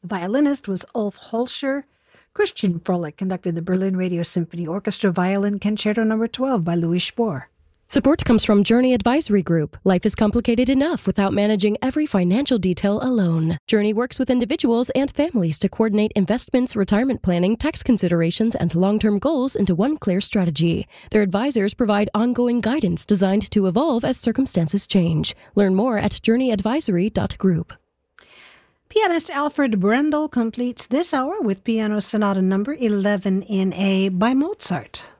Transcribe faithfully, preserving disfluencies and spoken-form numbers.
Violinist was Ulf Holscher. Christian Froelich conducted the Berlin Radio Symphony Orchestra Violin Concerto Number twelve by Louis Spohr. Support comes from Journey Advisory Group. Life is complicated enough without managing every financial detail alone. Journey works with individuals and families to coordinate investments, retirement planning, tax considerations, and long-term goals into one clear strategy. Their advisors provide ongoing guidance designed to evolve as circumstances change. Learn more at journey advisory dot group. Pianist Alfred Brendel completes this hour with Piano Sonata Number eleven in A by Mozart.